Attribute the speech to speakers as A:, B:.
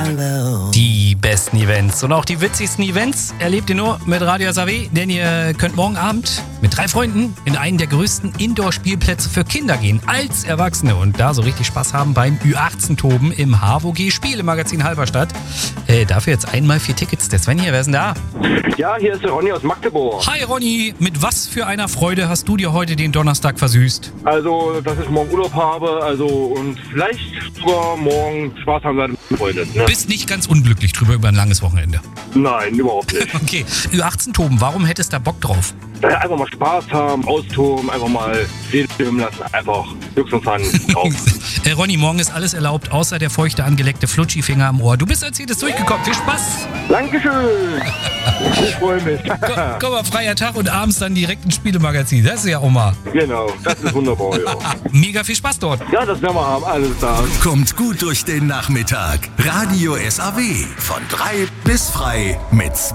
A: Die besten Events und auch die witzigsten Events erlebt ihr nur mit Radio SAW, denn ihr könnt morgen Abend mit 3 Freunden in einen der größten Indoor-Spielplätze für Kinder gehen, als Erwachsene, und da so richtig Spaß haben beim Ü18-Toben im HVG Spielemagazin Halberstadt. Dafür jetzt einmal 4 Tickets. Der Sven hier, wer ist denn da?
B: Ja, hier ist der Ronny aus Magdeburg.
A: Hi Ronny, mit was für einer Freude hast du dir heute den Donnerstag versüßt?
B: Also, dass ich morgen Urlaub habe, und vielleicht sogar morgen Spaß haben werden mit Freunden. Ne?
A: Bist nicht ganz unglücklich drüber über ein langes Wochenende?
B: Nein, überhaupt nicht.
A: Okay, Ü18-Toben, warum hättest du da Bock drauf?
B: Einfach mal Spaß haben, austoben, einfach mal Seele stimmen lassen, einfach Glücks und Fun drauf.
A: Ronny, morgen ist alles erlaubt, außer der feuchte, angelegte Flutschi-Finger am Ohr. Du bist als jedes durchgekommen. Viel Spaß!
B: Dankeschön! Ich freue mich.
A: Komm mal, freier Tag und abends dann direkt ins Spielemagazin. Das ist ja auch mal.
B: Genau, das ist wunderbar, ja.
A: Mega viel Spaß dort.
B: Ja, das werden wir haben, alles da.
C: Kommt gut durch den Nachmittag. Radio SAW von 3 bis frei mit